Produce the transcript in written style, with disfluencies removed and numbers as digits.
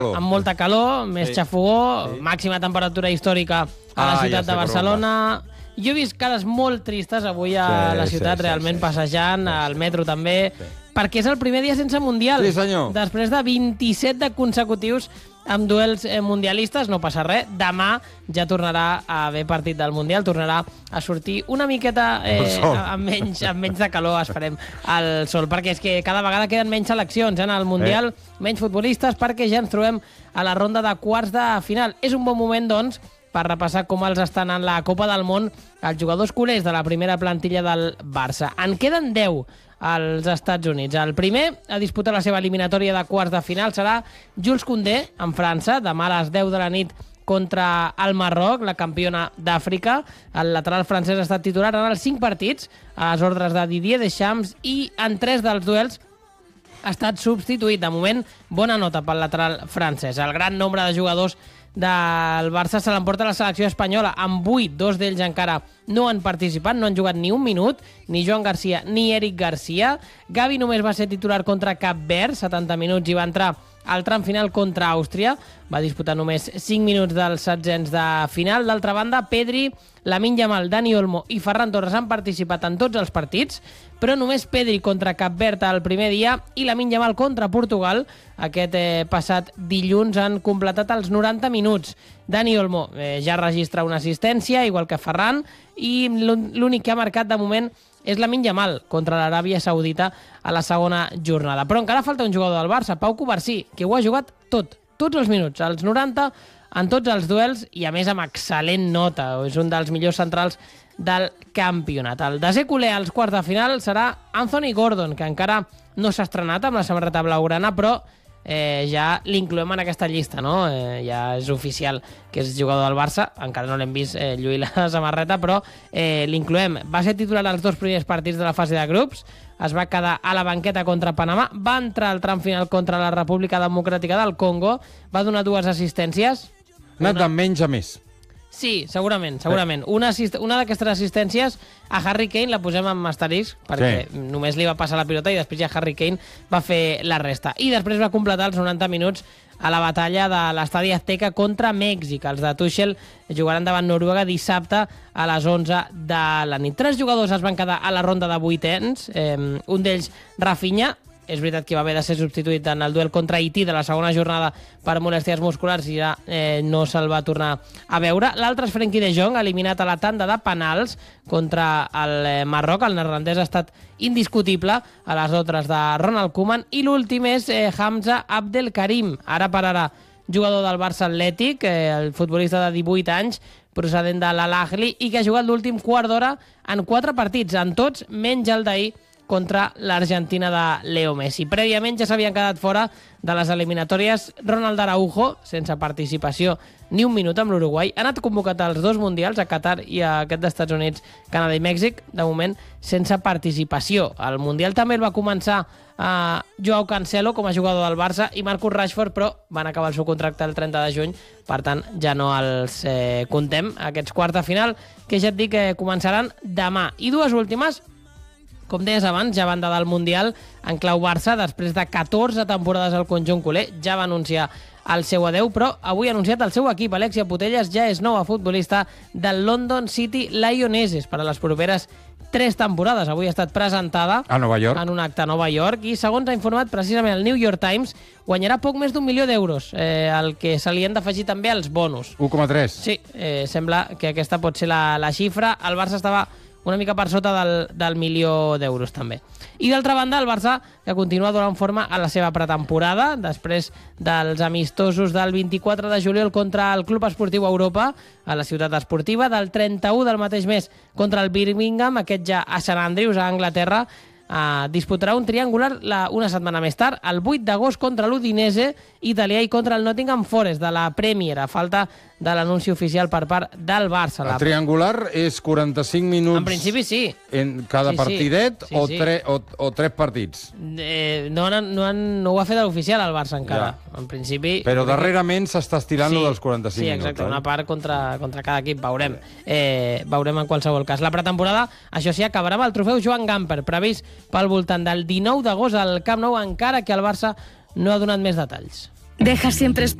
amb molta calor, més xafogó, màxima temperatura històrica a la ciutat de Barcelona. Jo he vist cares molt tristes avui a la ciutat, realment passejant, al metro també, perquè és el primer dia sense Mundial. Sí, senyor. Després de 27 de consecutius amb duels mundialistes, no passa res. Demà ja tornarà a haver partit del Mundial, tornarà a sortir una miqueta amb menys de calor, esperem, al sol, perquè és que cada vegada queden menys seleccions en el Mundial, menys futbolistes, perquè ja ens trobem a la ronda de quarts de final. És un bon moment, doncs, per repassar com els estan en la Copa del Món els jugadors culers de la primera plantilla del Barça. En queden 10 als Estats Units. El primer a disputar la seva eliminatòria de quarts de final serà Jules Koundé, en França, demà a les 10 de la nit contra el Marroc, la campiona d'Àfrica. El lateral francès ha estat titular en els 5 partits, a les ordres de Didier Deschamps, i en 3 dels duels ha estat substituït. De moment, bona nota pel lateral francès. El gran nombre de jugadors del Barça se l'emporta la selecció espanyola amb 8, 2 d'ells encara no han participat, no han jugat ni un minut, ni Joan Garcia ni Eric Garcia. Gavi només va ser titular contra Cap Verd, 70 minuts, i va entrar al tram final contra Àustria. Va disputar només 5 minuts dels setzents de final. D'altra banda, Pedri, Lamine Yamal, Dani Olmo i Ferran Torres han participat en tots els partits, però només Pedri contra Cap Verd el primer dia i Lamine Yamal contra Portugal aquest passat dilluns han completat els 90 minuts. Dani Olmo ja registra una assistència, igual que Ferran, i l'únic que ha marcat de moment és Lamine Yamal contra l'Aràbia Saudita a la segona jornada. Però encara falta un jugador del Barça, Pau Covarsí, que ho ha jugat tots els minuts, als 90, en tots els duels, i a més amb excel·lent nota. És un dels millors centrals del campionat. El desè culer als quarts de final serà Anthony Gordon, que encara no s'ha estrenat amb la samarreta blaugrana, però ja l'incloem en aquesta llista, no? Ja és oficial que és jugador del Barça, encara no l'hem vist lluir la samarreta, però l'incloem. Va ser titular als 2 primers partits de la fase de grups, es va quedar a la banqueta contra Panamà, va entrar al tram final contra la República Democràtica del Congo, va donar 2 assistències. Anat de menys a més. Sí, segurament. Una d'aquestes assistències a Harry Kane la posem en asterisc, perquè només li va passar la pilota i després ja Harry Kane va fer la resta. I després va completar els 90 minuts a la batalla de l'estadi Azteca contra Mèxic. Els de Tuchel jugaran davant Noruega dissabte a les 11 de la nit. 3 jugadors es van quedar a la ronda de vuitens, un d'ells Rafinha. És veritat que va haver de ser substituït en el duel contra Haití de la segona jornada per molèsties musculars i ja no se'l va tornar a veure. L'altre és Frenkie de Jong, eliminat a la tanda de penals contra el Marroc. El neerlandès ha estat indiscutible a les ordres de Ronald Koeman. I l'últim és Hamza Abdelkarim, ara per ara jugador del Barça Atlètic, el futbolista de 18 anys, procedent de l'Al-Ahly, i que ha jugat l'últim quart d'hora en 4 partits, en tots menys el d'ahir contra l'Argentina de Leo Messi. Prèviament ja s'havien quedat fora de les eliminatòries Ronald Araujo, sense participació ni un minut amb l'Uruguai. Ha anat convocat als 2 mundials, a Qatar i a aquest dels Estats Units, Canadà i Mèxic, de moment sense participació. El mundial també el va començar Joao Cancelo com a jugador del Barça i Marcus Rashford, però van acabar el seu contracte el 30 de juny, per tant ja no els contem. Aquests quarts de final, que ja et dic que començaran demà. I 2 últimes, com deies abans, ja banda del Mundial en clau Barça, després de 14 temporades al conjunt culer, ja va anunciar el seu adeu, però avui ha anunciat el seu equip. Alexia Putellas ja és nova futbolista del London City Lionesses per a les properes 3 temporades. Avui ha estat presentada a Nova York, en un acte a Nova York, i segons ha informat precisament el New York Times, guanyarà poc més d'1 milió d'euros, el que se li han d'afegir també els bonus. 1,3. Sí, sembla que aquesta pot ser la xifra. El Barça estava una mica per sota del milió d'euros també. I d'altra banda, el Barça, que continua donant forma a la seva pretemporada, després dels amistosos del 24 de juliol contra el Club Esportiu Europa, a la ciutat esportiva, del 31 del mateix mes contra el Birmingham, aquest ja a St Andrews, a Anglaterra, disputarà un triangular una setmana més tard, el 8 d'agost contra l'Udinese italià i contra el Nottingham Forest de la Premier, a falta de l'anunci oficial per part del Barça. El triangular és 45 minuts... En principi sí. En cada partidet sí. O 3 partits? No ho ha fet l'oficial el Barça encara. Ja. En principi... Però darrerament s'està estirant lo dels 45 minuts. Sí, exacte, una part contra cada equip. Veurem. Veurem en qualsevol cas. La pretemporada, això sí, acabarà amb el trofeu Joan Gamper, previst pel voltant del 19 d'agost al Camp Nou, encara que el Barça no ha donat més detalls. Deja siempre espacio.